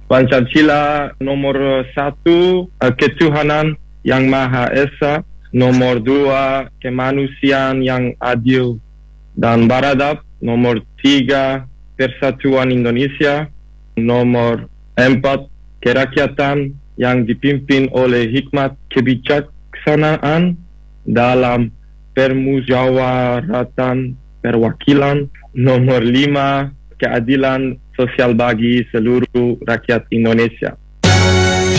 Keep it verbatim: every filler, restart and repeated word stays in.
Pancasila nomor satu, eh, ketuhanan yang Maha Esa. Nomor dua, kemanusiaan yang adil dan beradab. Nomor tiga, persatuan Indonesia. Nomor empat, kerakyatan yang dipimpin oleh hikmat kebijaksanaan dalam permusyawaratan perwakilan. Nomor lima, keadilan sosial bagi seluruh rakyat Indonesia.